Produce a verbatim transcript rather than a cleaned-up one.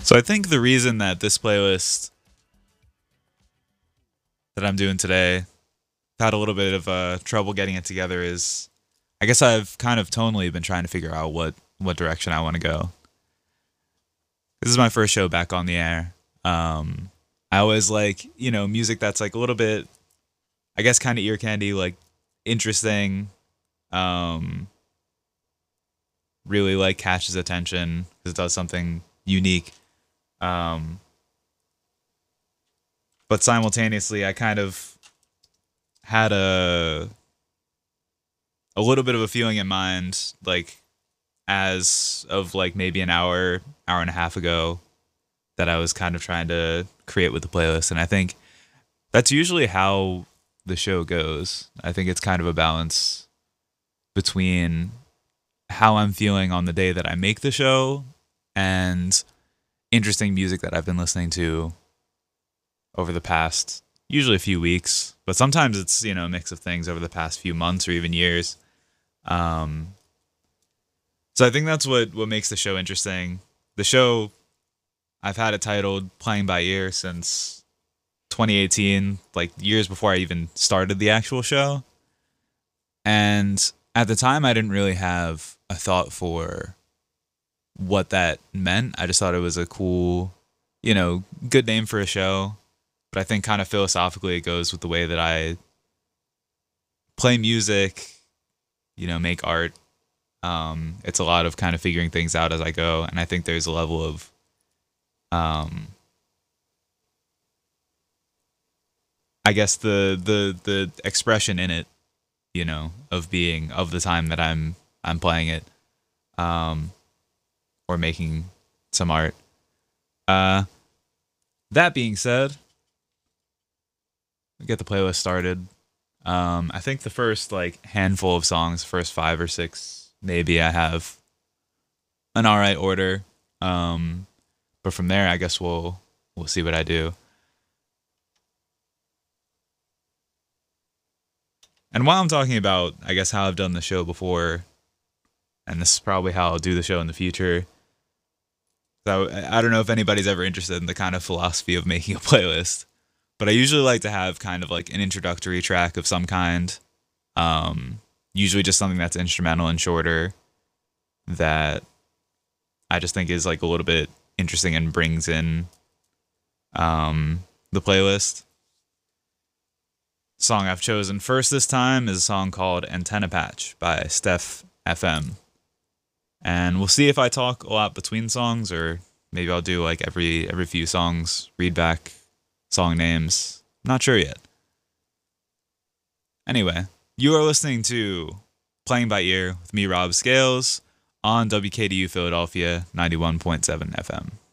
So I think the reason that this playlist that I'm doing today had a little bit of uh, trouble getting it together is I guess I've kind of tonally been trying to figure out what, what direction I want to go. This is my first show back on the air. Um, I always like, you know, music that's like a little bit, I guess, kind of ear candy, like interesting, um, really like catches attention because it does something unique. Um, but simultaneously, I kind of had a a little bit of a feeling in mind, like as of like maybe an hour, hour and a half ago, that I was kind of trying to create with the playlist, and I think that's usually how the show goes. I think it's kind of a balance between how I'm feeling on the day that I make the show and interesting music that I've been listening to over the past, usually a few weeks, but sometimes it's, you know, a mix of things over the past few months or even years. Um, so I think that's what, what makes the show interesting. The show, I've had it titled Playing by Ear since twenty eighteen, like years before I even started the actual show. And at the time, I didn't really have a thought for what that meant. I just thought it was a cool, you know, good name for a show. But I think kind of philosophically it goes with the way that I play music, you know, make art. Um, it's a lot of kind of figuring things out as I go. And I think there's a level of um, I guess the the the expression in it, you know, of being of the time that I'm I'm playing it, um, or making some art. Uh, that being said, we get the playlist started. Um, I think the first like handful of songs, first five or six, maybe I have an alright order. Um, but from there, I guess we'll we'll see what I do. And while I'm talking about, I guess, how I've done the show before, and this is probably how I'll do the show in the future. So I don't know if anybody's ever interested in the kind of philosophy of making a playlist, but I usually like to have kind of like an introductory track of some kind. Um, usually just something that's instrumental and shorter that I just think is like a little bit interesting and brings in um, the playlist. Song I've chosen first this time is a song called Antenna Patch by Steph F M. And we'll see if I talk a lot between songs, or maybe I'll do like every every few songs, read back song names. Not sure yet. Anyway, you are listening to Playing by Ear with me, Rob Scales, on W K D U Philadelphia ninety-one point seven F M.